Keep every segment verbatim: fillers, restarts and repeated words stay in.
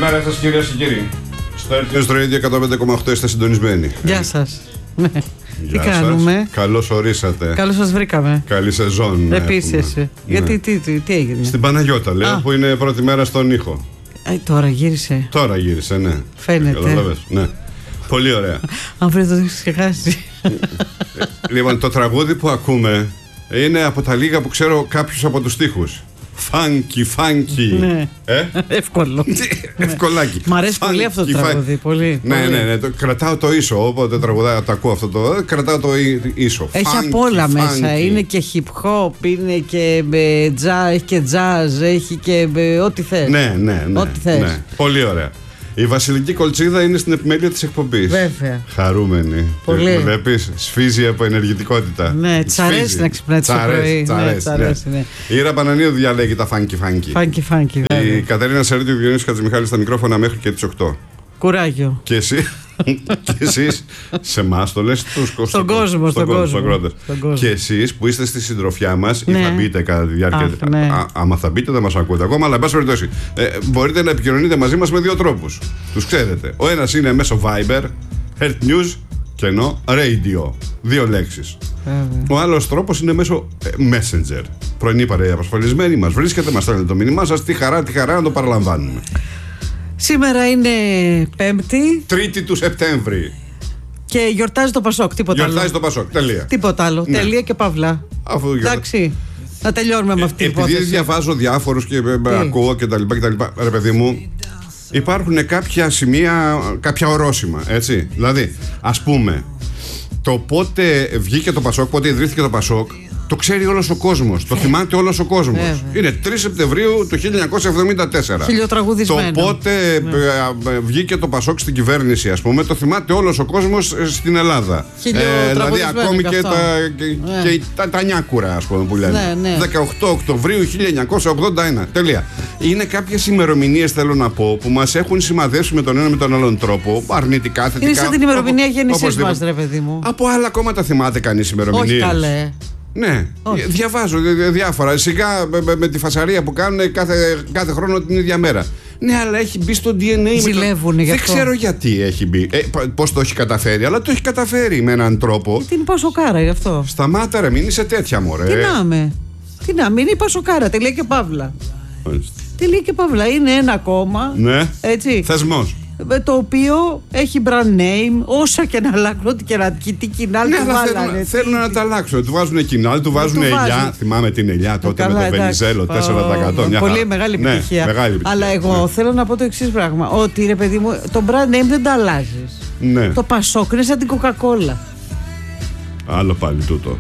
Καλημέρα σας κυρίες και κύριοι. Στο Earth Radio εκατόν πέντε κόμμα οκτώ είστε συντονισμένοι. Γεια σας. Ναι. Τι Γεια κάνουμε? Σας. Καλώς ορίσατε. Καλώς σας βρήκαμε. Καλή σεζόν. Επίσης. Ναι. Γιατί τι, τι, τι έγινε? Στην Παναγιώτα λέω, Α. που είναι πρώτη μέρα στον ήχο. Ε, τώρα γύρισε. Τώρα γύρισε, ναι. Φαίνεται. Ναι. Πολύ ωραία. Αν βρει το έχεις ξεχάσει. Λοιπόν, το τραγούδι που ακούμε είναι από τα λίγα που ξέρω κάποιους από τους στίχους. Φάνκι, φάνκι. Ναι. Ε? Εύκολο. Ευκολάκι. Μ' αρέσει funky, πολύ αυτό το τραγούδι. Πολύ, ναι, πολύ. ναι, ναι. Το, κρατάω το ίσο. Όποτε τραγουδάω, το ακούω αυτό το. Κρατάω το ίσο. Έχει funky, απ' όλα funky. μέσα. Είναι και hip hop, είναι και jazz, έχει και jazz, έχει και ό,τι θες. Ναι, ναι, ναι. Ό,τι θες. Ναι. Πολύ ωραία. Η Βασιλική Κολτσίδα είναι στην επιμέλεια της εκπομπής. Βέβαια. Χαρούμενη. Πολύ. Βλέπεις, σφίζει από ενεργητικότητα. Ναι, της αρέσει να ξυπνάει το πρωί. Τσ' αρέσει. Ναι. Η Ήρα Πανανίου διαλέγει τα φάνκι φάνκι. Φάνκι φάνκι. Η Κατερίνα Σερίδη, ο Διονύσης Χατζημιχάλης στα μικρόφωνα μέχρι και τις οκτώ. Κουράγιο. Και εσύ. Και εσείς σε εμάς το λες στους στον, στον κόσμο, στον κόσμο, στον κόσμο. Και εσείς που είστε στη συντροφιά μας, ναι. ή θα μπείτε κατά τη διάρκεια. Αχ, ναι. Α, άμα θα μπείτε, δεν μας ακούτε ακόμα, αλλά εν πάση περιπτώσει, ε, μπορείτε να επικοινωνείτε μαζί μας με δύο τρόπους. Τους ξέρετε. Ο ένας είναι μέσω Viber, Health News και ενώ Radio. Δύο λέξεις. Βέβαια. Ο άλλος τρόπος είναι μέσω ε, Messenger. Πρωινή παρέα απασφαλισμένη, μας βρίσκεται, μας στέλνετε το μήνυμά σας. Τι χαρά, τι χαρά να το παραλαμβάνουμε. Σήμερα είναι Πέμπτη. Τρίτη του Σεπτέμβρη. Και γιορτάζει το Πασόκ. Τίποτα γιορτάζει άλλο. το Πασόκ. Τελεία. Τίποτα άλλο. Ναι. Τελεία και παύλα. Αφού εντάξει. Να τελειώνουμε με αυτή την υπόθεση. Επειδή διαβάζω διάφορους και ε, ακούω κτλ. Ρε παιδί μου, υπάρχουν κάποια σημεία, κάποια ορόσημα. Έτσι. Δηλαδή, ας πούμε, το πότε βγήκε το Πασόκ, πότε ιδρύθηκε το Πασόκ. Το ξέρει όλος ο κόσμος, το θυμάται όλος ο κόσμος. Βέβαια. Είναι τρεις Σεπτεμβρίου του χίλια εννιακόσια εβδομήντα τέσσερα. Χιλιοτραγουδισμένο. Το πότε ναι. βγήκε το Πασόκ στην κυβέρνηση, ας πούμε, το θυμάται όλος ο κόσμος στην Ελλάδα. Ε, δηλαδή ακόμη και, τα, και, ναι. και τα, τα νιάκουρα, ας πούμε, που λένε. Ναι, ναι. δεκαοκτώ Οκτωβρίου χίλια εννιακόσια ογδόντα ένα. Τελεία. Είναι κάποιες ημερομηνίες, θέλω να πω, που μας έχουν σημαδεύσει με τον ένα με τον άλλον τρόπο, αρνητικά, θετικά. Είναι σαν την ημερομηνία γέννησής μας, ρε παιδί μου. Από άλλα κόμματα θυμάται κανείς ημερομηνίες. Όχι καλέ. Ναι, όχι. Διαβάζω διάφορα. Σιγά με, με τη φασαρία που κάνουν κάθε, κάθε χρόνο την ίδια μέρα. Ναι, αλλά έχει μπει στο ντι εν έι. Ζηλεύουν γι' αυτό. Δεν ξέρω γιατί έχει μπει. Ε, πώς το έχει καταφέρει, αλλά το έχει καταφέρει με έναν τρόπο. Γιατί είναι πασοκάρα γι' αυτό. Σταμάτα ρε, μην είσαι τέτοια μωρέ. Τι να είμαι. Τι να μην είναι πασοκάρα. Τελεία και παύλα. Τελεία και παύλα. Είναι ένα κόμμα. Ναι. Έτσι. Θεσμός. Το οποίο έχει brand name, όσα και να αλλάξουν, ό,τι και να τι κοινάλ ναι, του βάλανε. Θέλουν, θέλουν να τα αλλάξουν. Του βάζουν κοινάλ, του βάζουν του ελιά. βάζουν. Θυμάμαι την ελιά τότε καλά, με το Βενιζέλο, τέσσερα τοις εκατό. Oh, πολύ μεγάλη επιτυχία. Ναι, μεγάλη επιτυχία. Αλλά εγώ ναι. θέλω να πω το εξής πράγμα. Ότι ρε παιδί μου, το brand name δεν το αλλάζει. Ναι. Το Πασόκ είναι σαν την Coca-Cola. Άλλο πάλι τούτο.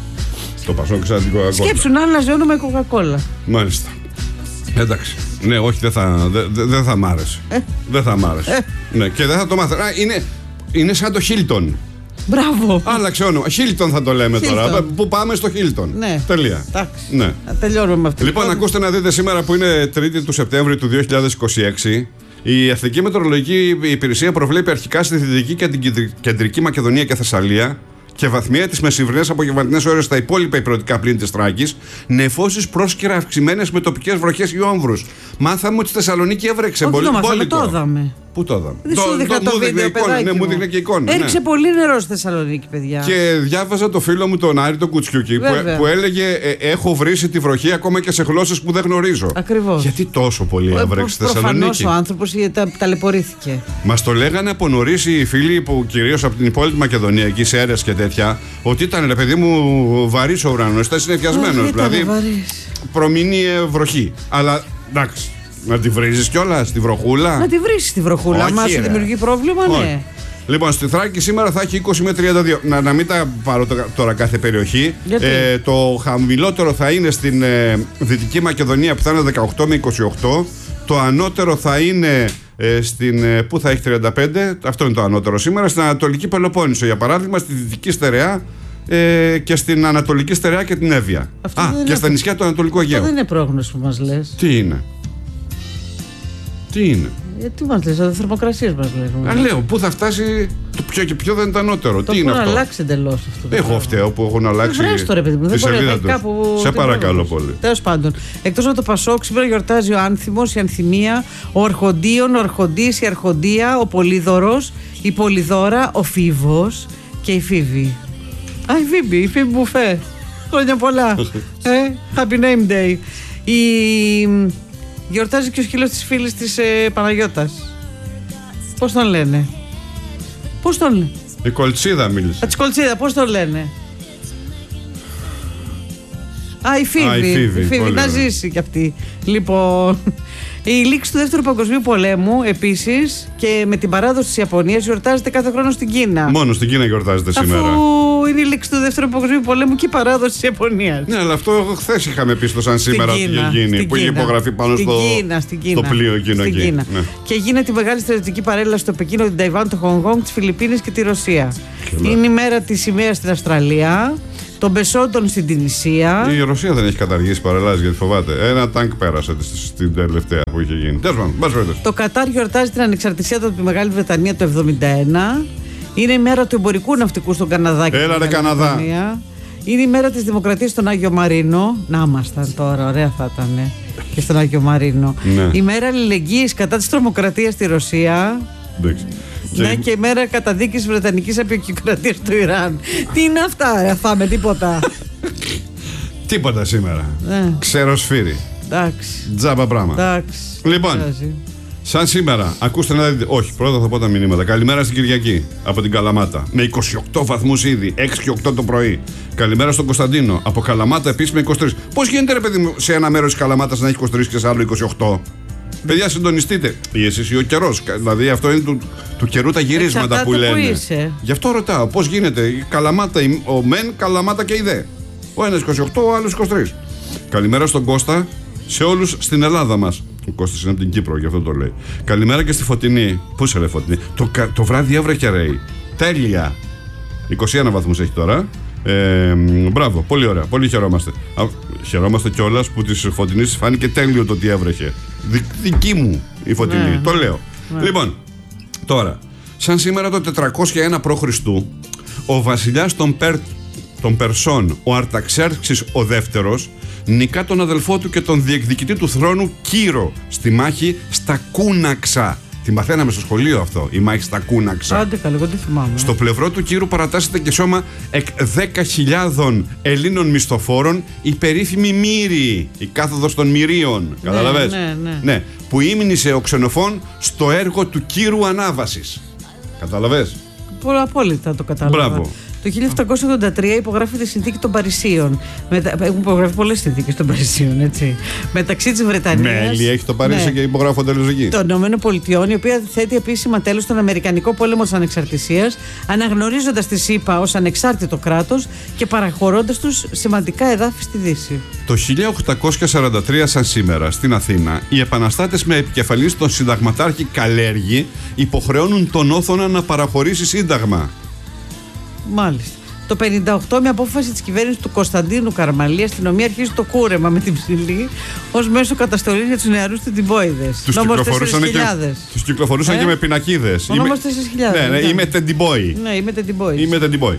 Το Πασόκ σαν την Coca-Cola. Σκέψου να αλλάζει όνομα Coca-Cola. Μάλιστα. Εντάξει. Ναι, όχι, δεν θα, δε, δε θα μ' άρεσε. Ε? Δεν θα μ' άρεσε. Ε? Ναι, και δεν θα το μάθω. Είναι, είναι σαν το Χίλτον. Μπράβο. Άλλαξε όνομα. Χίλτον θα το λέμε Hilton. Τώρα. Πού πάμε στο Χίλτον. Ναι. Τελεία. Εντάξει. Ναι. Τελειώνουμε με αυτό. Λοιπόν, ακούστε να δείτε σήμερα που είναι τρίτη του Σεπτέμβρη του δύο χιλιάδες είκοσι έξι. Η Εθνική Μετεωρολογική Υπηρεσία προβλέπει αρχικά στη Δυτική και την Κεντρική Μακεδονία και Θεσσαλία και βαθμία τις μεσημβρινές απογευματινές ώρες στα υπόλοιπα υπηρετικά πλήν της Θράκης, νεφώσεις πρόσκαιρα αυξημένες με τοπικές βροχές ή όμβρους. Μάθαμε ότι στη Θεσσαλονίκη έβρεξε πολύ μπόλικο. Το είδαμε. Πού το είδαμε? Δεν σου δείχνα το, το βίντεο, εικόνα. Ναι, μου δείχνε και εικόνα. Έριξε ναι. πολύ νερό στη Θεσσαλονίκη, παιδιά. Και διάβαζα το φίλο μου τον Άρη τον Κουτσιούκη που, που έλεγε ε, έχω βρήσει τη βροχή ακόμα και σε γλώσσες που δεν γνωρίζω. Ακριβώς. Γιατί τόσο πολύ έβρεξε στη Θεσσαλονίκη? Προφανώς ο άνθρωπος τα, ταλαιπωρήθηκε. Μας το λέγανε από νωρίς οι φίλοι που κυρίως από την υπόλοιπη Μακεδονία, εκεί σε Έρες και τέτοια, ότι ήταν ρε παιδί μου βαρύς ο ουρανός, ήταν συνεφιασμένος. Δηλαδή προμείνει βροχή. Αλλά εντάξει. Να τη βρίζεις κιόλας, στη βροχούλα. Να τη βρίζεις στη βροχούλα. Μα σου δημιουργεί πρόβλημα, ναι. Όχι. Λοιπόν, στη Θράκη σήμερα θα έχει είκοσι με τριάντα δύο. Να, να μην τα πάρω τώρα κάθε περιοχή. Ε, το χαμηλότερο θα είναι στην ε, Δυτική Μακεδονία που θα είναι δεκαοκτώ με είκοσι οκτώ. Το ανώτερο θα είναι ε, στην. Ε, πού θα έχει τριάντα πέντε. Αυτό είναι το ανώτερο σήμερα. Στην Ανατολική Πελοπόννησο, για παράδειγμα, στη Δυτική Στερεά. Ε, και στην Ανατολική Στερεά και την Εύβοια. Αυτό Α, και στα νησιά του Ανατολικού Αιγαίου. Αυτό δεν είναι πρόγνωση που μας λες. Τι είναι? Τι είναι? Γιατί μας λες, εδώ θερμοκρασίες μας λέγουν. Α, λέω, πού θα φτάσει, Ποιο και ποιο δεν ήταν ανώτερο. Το Τι είναι αυτό. αυτό. Έχουν αλλάξει εντελώς αυτό. Έχω φταίω που έχουν αλλάξει. Βρέστο, ρε παιδί μου. Δεν μπορεί να κάπου. Σε παρακαλώ πολύ. Τέλος πάντων. Εκτός από το Πασόκ, σήμερα γιορτάζει ο Άνθιμος, η Ανθιμία, ο Αρχοντίων, ο Αρχοντής, η Αρχοντία, ο Πολύδωρος, η Πολυδώρα, ο Φίβος και η Φίβη. Α, η Φίβη, η Φίβη Μπουφέ. Χρόνια πολλά. ε, happy name day. Η... Γιορτάζει και ο σκύλος της φίλης της ε, Παναγιώτας. Πώς τον λένε. Πώς τον λένε. Η Κολτσίδα μίλησε. Α, της Κολτσίδα, πώς τον λένε. Α, η Φίβη. Α, η Φίβη, η Φίβη. Να ζήσει κι αυτή. Λοιπόν, η λήξη του Δεύτερου Παγκοσμίου Πολέμου επίσης και με την παράδοση της Ιαπωνίας γιορτάζεται κάθε χρόνο στην Κίνα. Μόνο στην Κίνα γιορτάζεται σήμερα. Αφού είναι η λήξη του Δεύτερου Παγκοσμίου Πολέμου και η παράδοση της Ιαπωνίας. Ναι, αλλά αυτό χθες είχαμε πει στο Σαν σήμερα ότι είχε γίνει. Που είχε υπογραφεί πάνω στην στο, Κίνα, στην Κίνα. στο πλοίο εκείνο στην εκεί. Κίνα. Ναι. Και γίνεται η μεγάλη στρατιωτική παρέλαση στο Πεκίνο, την Ταϊβάν, το Χονγκ Κονγκ, τις Φιλιππίνες και τη Ρωσία. Και είναι η μέρα της σημαίας στην Αυστραλία. Των Πεσόντων στην Τινησία. Η Ρωσία δεν έχει καταργήσει παρελάσεις γιατί φοβάται. Ένα τάγκ πέρασε στην τελευταία που είχε γίνει. Τέλος πάντων, το Κατάρ γιορτάζει την ανεξαρτησία του από τη Μεγάλη Βρετανία το εβδομήντα ένα. Είναι η μέρα του εμπορικού ναυτικού στον Καναδά και Έλα, την ρε, Καναδά. Βρετανία. Είναι η μέρα της Δημοκρατίας στον Άγιο Μαρίνο. Να ήμασταν τώρα, ωραία θα ήταν. Και στον Άγιο Μαρίνο. Ναι. Η μέρα αλληλεγγύης κατά της τρομοκρατίας στη Ρωσία. Εντάξει. Ναι, και... και η μέρα καταδίκης Βρετανικής απεικιοκρατίας του Ιράν. Τι είναι αυτά, ρε, θα με τίποτα. Τίποτα σήμερα. Ναι. Ξεροσφύρι. Εντάξει. Τζάμπα πράγμα. Εντάξει. Λοιπόν, σαν σήμερα, ακούστε να δείτε. Όχι, πρώτα θα πω τα μηνύματα. Καλημέρα στην Κυριακή από την Καλαμάτα. Με είκοσι οκτώ βαθμούς ήδη, έξι και οκτώ το πρωί. Καλημέρα στον Κωνσταντίνο από Καλαμάτα επίσης με είκοσι τρεις. Πώς γίνεται, ρε παιδί μου, σε ένα μέρος της Καλαμάτας να έχει είκοσι τρεις και σε άλλο είκοσι οκτώ. Παιδιά, συντονιστείτε. Ή εσείς ή ο καιρός. Δηλαδή, αυτό είναι του, του καιρού τα γυρίσματα εξαρτάται που λένε. Που είσαι. Γι' αυτό ρωτάω, πώς γίνεται. Η Καλαμάτα, ο μεν, Καλαμάτα και η δε. Ο ένας είκοσι οκτώ, ο άλλος είκοσι τρεις. Καλημέρα στον Κώστα, σε όλους στην Ελλάδα μας. Ο Κώστας είναι από την Κύπρο, γι' αυτό το λέει. Καλημέρα και στη Φωτεινή. Πού είσαι, ρε Φωτεινή. Το, το βράδυ έβρεχε, ρε. Τέλεια. είκοσι ένα βαθμούς έχει τώρα. Ε, μπράβο, πολύ ωραία, πολύ χαιρόμαστε. Α, χαιρόμαστε κιόλας που της Φωτεινής φάνηκε τέλειο το ότι έβρεχε. Δι, δική μου η Φωτεινή, ναι, το λέω. Ναι. Λοιπόν, τώρα, σαν σήμερα το τετρακόσια ένα προ Χριστού, ο βασιλιάς των, Περ, των Περσών, ο Αρταξέρξης ο δεύτερος, νικά τον αδελφό του και τον διεκδικητή του θρόνου Κύρο στη μάχη στα Κούναξα. Την παθαίναμε στο σχολείο αυτό, η μάχη στα Κούναξα. Άντε καλέ, εγώ τι θυμάμαι. Στο πλευρό του Κύρου παρατάσσεται και σώμα εκ δέκα χιλιάδων Ελλήνων μισθοφόρων η περίφημη Μύρη, η κάθοδος των Μυρίων. Ναι, καταλαβες. Ναι, ναι. Ναι, που ήμνησε ο Ξενοφών στο έργο του Κύρου Ανάβασης. Καταλαβες. Πολλά απόλυτα το κατάλαβα. Μπράβο. Το χίλια επτακόσια ογδόντα τρία υπογράφεται η συνθήκη των Παρισίων. Μετα... Έχουν υπογραφεί πολλές συνθήκες των Παρισίων, έτσι. Μεταξύ της Βρετανίας. Μέλη έχει το Παρίσι, ναι, και υπογράφονται όλες εκεί. Των ΗΠΑ, η οποία θέτει επίσημα τέλος στον Αμερικανικό πόλεμο της Ανεξαρτησίας, αναγνωρίζοντας τη ΣΥΠΑ ως ανεξάρτητο κράτος και παραχωρώντας τους σημαντικά εδάφη στη Δύση. Το χίλια οκτακόσια σαράντα τρία, σαν σήμερα, στην Αθήνα, οι επαναστάτες με επικεφαλής τον συνταγματάρχη Καλέργη υποχρεώνουν τον Όθωνα να παραχωρήσει σύνταγμα. Μάλιστα. Το πενήντα οκτώ, με απόφαση της κυβέρνησης του Κωνσταντίνου Καραμαλή, η αστυνομία αρχίζει το κούρεμα με την ψηλή ως μέσο καταστολής για τους νεαρούς τεντιμπόιδες. Τους κυκλοφορούσαν, και, τους κυκλοφορούσαν ε? και με πινακίδες. Ο νόμος τέσσερις χιλιάδες. Ναι, ναι, είμαι τεντιμπόι. Ναι, είμαι τεντιμπόι. Είμαι τεντιμπόι.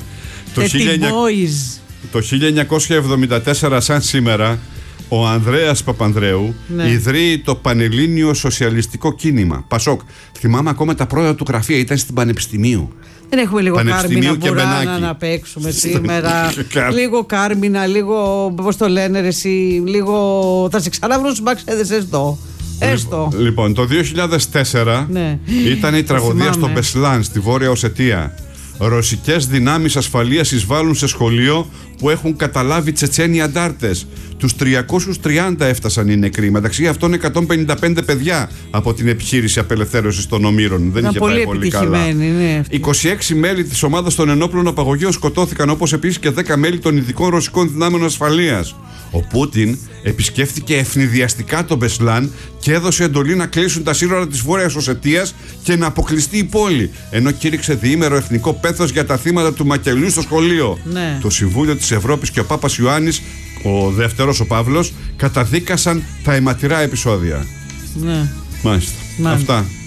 Το χίλια εννιακόσια εβδομήντα τέσσερα, σαν σήμερα, ο Ανδρέας Παπανδρέου, ναι, ιδρύει το Πανελλήνιο Σοσιαλιστικό Κίνημα. Πασόκ. Θυμάμαι ακόμα τα πρώτα του γραφεία, ήταν στην Πανεπιστημίου. Δεν έχουμε λίγο Κάρμινα Μπουράνα να παίξουμε σήμερα. Λίγο Κάρμινα, λίγο, πώς το λένε ρε εσύ, λίγο θα σε ξαναβρω στους μπαξέδες έστω. Έστω. Λοιπόν, το δύο χιλιάδες τέσσερα, ναι, ήταν η τραγωδία στο Μπεσλάν, στη Βόρεια Οσετία. Ρωσικές δυνάμεις ασφαλείας εισβάλλουν σε σχολείο που έχουν καταλάβει Τσετσένοι αντάρτες. Τους τριακόσιους τριάντα έφτασαν οι νεκροί. Μεταξύ αυτών εκατόν πενήντα πέντε παιδιά από την επιχείρηση απελευθέρωσης των Ομήρων. Δεν είχε πάει πολύ καλά. Ναι, είκοσι έξι μέλη της ομάδας των ενόπλων απαγωγείων σκοτώθηκαν, όπως επίσης και δέκα μέλη των ειδικών ρωσικών δυνάμεων ασφαλείας. Ο Πούτιν επισκέφθηκε ευνηδιαστικά τον Μπεσλάν και έδωσε εντολή να κλείσουν τα σύνορα της Βόρειας Οσετίας και να αποκλειστεί η πόλη, ενώ κήρυξε διήμερο εθνικό πένθος για τα θύματα του μακελιού στο σχολείο. Ναι. Το Συμβούλιο της Ευρώπης και ο Πάπας Ιωάννης, ο δεύτερος, ο Παύλος, καταδίκασαν τα αιματηρά επεισόδια. Ναι. Μάλιστα. Μάλιστα. Αυτά.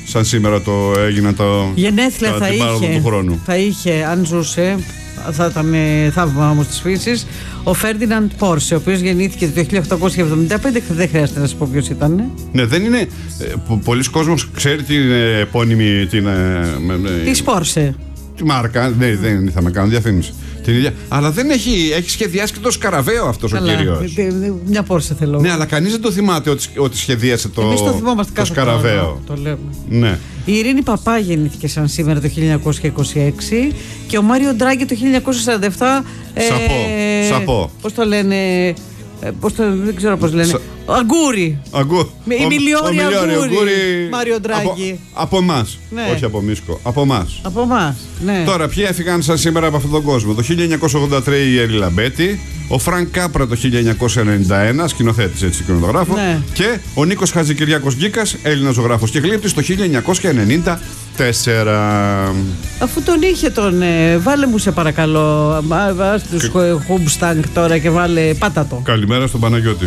σαν σήμερα το έγιναν τα. Γενέθλια τα, θα την είχε. του χρόνου. Θα είχε, αν ζούσε. Θα ήταν θαύμα όμως της φύσης. Ο Φέρντιναντ Πόρσε, ο οποίος γεννήθηκε το χίλια οκτακόσια εβδομήντα πέντε. Δεν χρειάζεται να σας πω ποιος ήταν. Ναι, δεν είναι. Ε, πολλοί κόσμος ξέρει την ε, επώνυμη. Την, ε, Της Πόρσε. Τη μάρκα. Ναι, δεν θα με κάνω διαφήμιση. Την ίδια. Αλλά δεν έχει, έχει σχεδιάσει και το σκαραβαίο αυτός ο κύριος. Μια Πόρσε θέλω. Ναι, αλλά κανείς δεν το θυμάται ότι, ότι σχεδίασε το, Εμείς το θυμόμαστε το σκαραβαίο. Το λέμε. Ναι. Η Ειρήνη Παπά γεννήθηκε σαν σήμερα το χίλια εννιακόσια είκοσι έξι και ο Μάριο Ντράγκη το χίλια εννιακόσια σαράντα επτά. Σαπό. Ε, Σαπό. Πώς το λένε. Ε, πώς το, δεν ξέρω πώς λένε. Σα... Αγκούρι. Αγκού... Η Μιλιόρη Αγκούρι. Αγκούρι. Μάριο Ντράγκη. Από, από εμάς. Ναι. Όχι από Μίσκο. Από εμάς. Από εμάς. Ναι. Τώρα, ποιοι έφυγαν σαν σήμερα από αυτόν τον κόσμο. Το χίλια εννιακόσια ογδόντα τρία η Έλλη Λαμπέτη. Ο Φρανκ Κάπρα το χίλια εννιακόσια ενενήντα ένα, σκηνοθέτης έτσι κινηματογράφο. Ναι. Και ο Νίκος Χατζικυριάκος Γκίκας, Έλληνας ζωγράφος και γλύπτης το χίλια εννιακόσια ενενήντα τέσσερα. Αφού τον είχε τον. Ε, βάλε μου σε παρακαλώ. Βάζ τους Χουμπστάνγκ τώρα και βάλε. Πάτα το. Καλημέρα στον Παναγιώτη.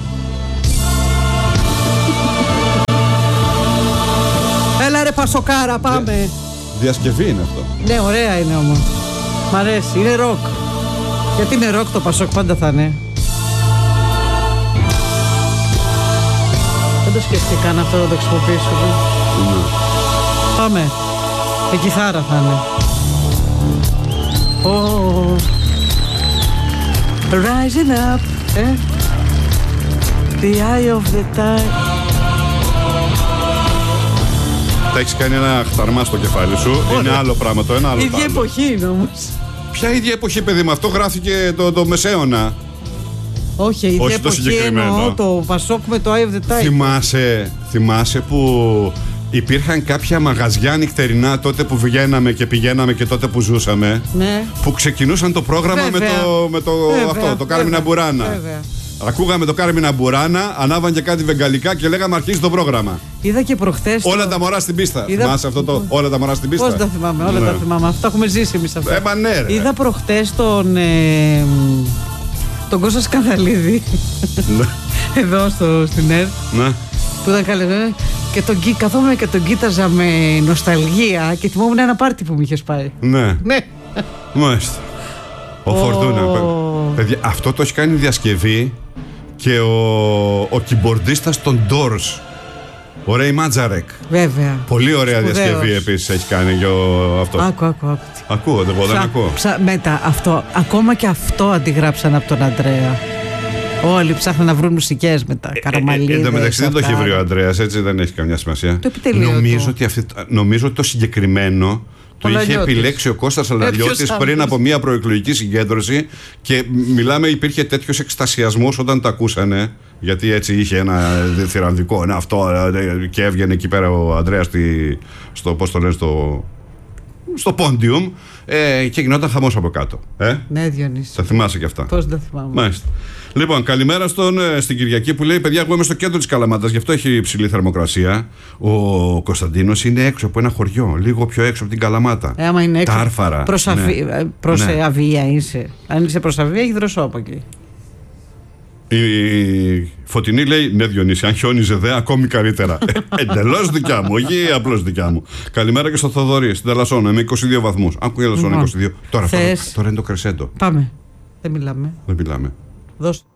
Έλα ρε Πασοκάρα, πάμε. Δια... Διασκευή είναι αυτό. Ναι, ωραία είναι όμως. Μ' αρέσει, είναι ροκ. Γιατί είναι ροκ το Πασόκ, πάντα θα είναι. Δεν το σκέφτηκα καν αυτό να το χρησιμοποιήσω. Ναι. Πάμε. Με κιθάρα θα είναι. Oh. Rising up, ε? The eye of the time. Τα έχεις κάνει ένα χταρμά στο κεφάλι σου. Ωραία. Είναι άλλο πράγμα το ένα, άλλο. Η ίδια εποχή είναι όμως. Ποια ίδια εποχή, παιδί μου, αυτό γράφηκε το, το Μεσαίωνα. Όχι, η ίδια εποχή εννοώ το Πασόκ με το Eye of the Time. Θυμάσαι, θυμάσαι που υπήρχαν κάποια μαγαζιά νυχτερινά τότε που βγαίναμε και πηγαίναμε και τότε που ζούσαμε. Ναι. Που ξεκινούσαν το πρόγραμμα βέβαια. με το, με το βέβαια, αυτό, το Κάρμινα Μπουράνα. Βέβαια. Ακούγαμε το Κάρμινα Μπουράνα, ανάβαν και κάτι βεγγαλικά και λέγαμε αρχίζει το πρόγραμμα. Είδα και προχθές. Όλα το... τα μωρά στην πίστα. Είδα... Θυμάσαι αυτό το όλα τα μωρά στην πίστα. Πώς τα θυμάμαι, όλα ναι. τα θυμάμαι. Αυτά έχουμε ζήσει εμείς αυτά. Ε, ναι, ρε. Είδα προχθές τον. Ε, τον Κώστα Σκανδαλίδη. Εδώ στο, στην ΕΡΤ. Ναι. Που ήταν καλεσμένο. Και τον, καθόμουν και τον κοίταζα με νοσταλγία και θυμόμουν ένα πάρτι που μου είχες πάει. Ναι. Ναι. Μάλιστα. Ο oh. Φορτούνα. Παιδιά, αυτό το έχει κάνει διασκευή και ο, ο κιμπορντίστας των Doors. Ο Ρέι Μάτζαρεκ. Βέβαια. Πολύ ωραία Σπουδαίος. διασκευή επίσης έχει κάνει και ο, αυτό. Άκου, άκου, άκου. Ακούω, δεν, δεν ακούω. Ψα, μετά αυτό, ακόμα και αυτό αντιγράψαν από τον Αντρέα. Όλοι ψάχνουν να βρουν μουσικές μετά. Καραμαλίδες. Εν τω μεταξύ δεν το έχει βρει ο Αντρέας, έτσι δεν έχει καμιά σημασία. Το επιτελείο. Νομίζω ότι, αυτή, νομίζω ότι το συγκεκριμένο το είχε Λαλιώτης. επιλέξει ο Κώστας Αλαλιώτης πριν από μια προεκλογική συγκέντρωση και μιλάμε, υπήρχε τέτοιος εκστασιασμός όταν το ακούσανε. Γιατί έτσι είχε ένα θηρανδικό, ένα αυτό, και έβγαινε εκεί πέρα ο Ανδρέας στο, πώς το λένε, στο, στο πόντιουμ ε, και γινόταν χαμός από κάτω. Ε? Ναι, Διονύση. Θα θυμάσαι και αυτά. Πώς δεν θυμάμαι. Μάλιστα. Λοιπόν, καλημέρα στον, στην Κυριακή που λέει: παιδιά, εγώ είμαι στο κέντρο της Καλαμάτας, γι' αυτό έχει υψηλή θερμοκρασία. Ο Κωνσταντίνος είναι έξω από ένα χωριό, λίγο πιο έξω από την Καλαμάτα. Ε, άμα είναι έξω. Τα Άρφαρα. Προς, αβι... ναι. προς ναι. Αβία είσαι. Αν είσαι προς Αβία, έχει δροσό από εκεί. Η Φωτεινή λέει: ναι, Διονύση, αν χιόνιζε δε, ακόμη καλύτερα. Εντελώς δικιά μου, όχι απλώς δικιά μου. Καλημέρα και στο Θοδωρή, στην Τελασσόνα, με είκοσι δύο βαθμούς. Άκου η Τελασσόνα είκοσι δύο. Τώρα, τώρα, τώρα είναι το κρεσέντο. Πάμε. Δεν μιλάμε. Δεν μιλάμε. Δώστε.